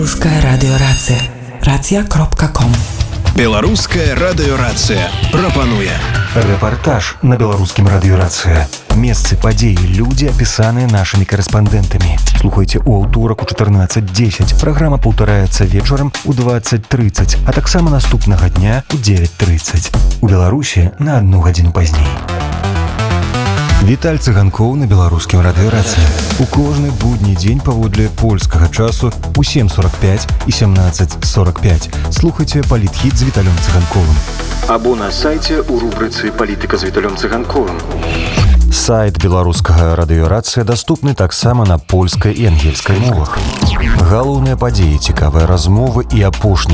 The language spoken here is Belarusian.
Беларуская радыёрацыя. Рацыя.ком. Беларуская радыёрацыя прапануе рэпартаж на беларускім радыёрацыя. Месцы, падзеі, людзі, апісаныя нашымі корэспандэнтамі. Слухайце ў аўторак у 14:10. Праграма паўтараецца вечарам у 20:30, а таксама наступнага дня у 9:30. У Беларусі на 1 гадзіну пазней. Віталь Цыганкоў на беларускім радыёрацыі. У кожны будні дзень паводле польскага часу у 7:45 і 17:45. Слухайце палітхіт з Віталем Цыганковым. Або на сайце у рубрыцы «Палітыка з Віталем Цыганковым». Сайт беларускага радыёрацыя даступны таксама на польскай і ангельскай мовах. Галоўныя падзеі, цікавыя размовы і апошнія